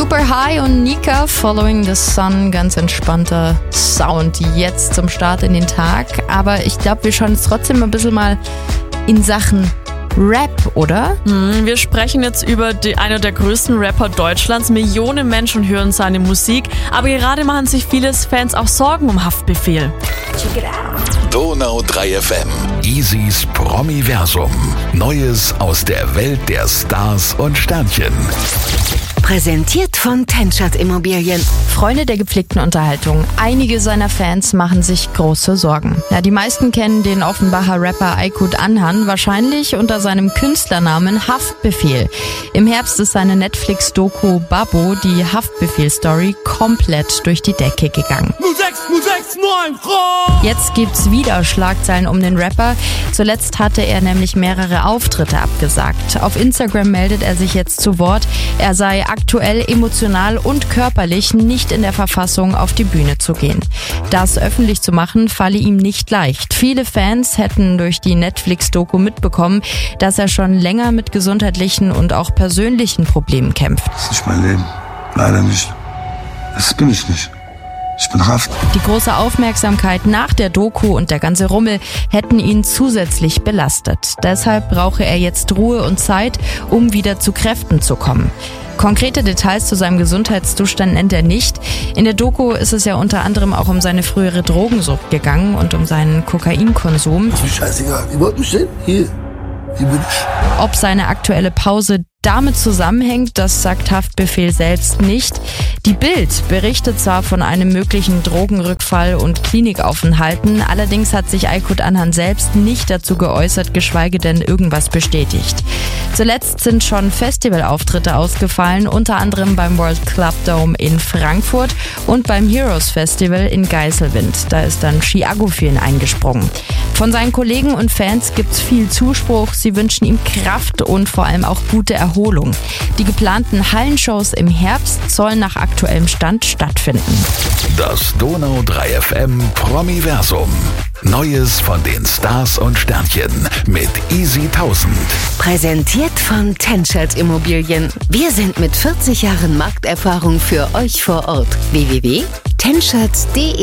Super High und Nika, Following the Sun, ganz entspannter Sound jetzt zum Start in den Tag. Aber ich glaube, wir schauen jetzt trotzdem ein bisschen mal in Sachen Rap, oder? Wir sprechen jetzt über einer der größten Rapper Deutschlands. Millionen Menschen hören seine Musik, aber gerade machen sich viele Fans auch Sorgen um Haftbefehl. Donau 3 FM, Easys Promiversum. Neues aus der Welt der Stars und Sternchen. Präsentiert von Tenschert Immobilien. Freunde der gepflegten Unterhaltung. Einige seiner Fans machen sich große Sorgen. Ja, die meisten kennen den Offenbacher Rapper Aykut Anhan, wahrscheinlich unter seinem Künstlernamen Haftbefehl. Im Herbst ist seine Netflix-Doku Babbo, die Haftbefehl-Story, komplett durch die Decke gegangen. Jetzt gibt's wieder Schlagzeilen um den Rapper. Zuletzt hatte er nämlich mehrere Auftritte abgesagt. Auf Instagram meldet er sich jetzt zu Wort. Er sei aktuell emotional und körperlich nicht in der Verfassung, auf die Bühne zu gehen. Das öffentlich zu machen, falle ihm nicht leicht. Viele Fans hätten durch die Netflix-Doku mitbekommen, dass er schon länger mit gesundheitlichen und auch persönlichen Problemen kämpft. Das ist nicht mein Leben. Leider nicht. Das bin ich nicht. Ich bin Haft. Die große Aufmerksamkeit nach der Doku und der ganze Rummel hätten ihn zusätzlich belastet. Deshalb brauche er jetzt Ruhe und Zeit, um wieder zu Kräften zu kommen. Konkrete Details zu seinem Gesundheitszustand nennt er nicht. In der Doku ist es ja unter anderem auch um seine frühere Drogensucht gegangen und um seinen Kokainkonsum. Ist mir scheißegal. Ihr wollt mich sehen? Hier bin ich. Ob seine aktuelle Pause damit zusammenhängt, das sagt Haftbefehl selbst nicht. Die Bild berichtet zwar von einem möglichen Drogenrückfall und Klinikaufenthalten, allerdings hat sich Aykut Anhan selbst nicht dazu geäußert, geschweige denn irgendwas bestätigt. Zuletzt sind schon Festivalauftritte ausgefallen, unter anderem beim World Club Dome in Frankfurt und beim Heroes Festival in Geiselwind. Da ist dann Chiago für ihn eingesprungen. Von seinen Kollegen und Fans gibt's viel Zuspruch. Sie wünschen ihm Kraft und vor allem auch gute Erholung. Die geplanten Hallenshows im Herbst sollen nach aktuellem Stand stattfinden. Das Donau 3 FM Promiversum. Neues von den Stars und Sternchen mit Easy 1000. Präsentiert von Tenschert Immobilien. Wir sind mit 40 Jahren Markterfahrung für euch vor Ort. www.tenschert.de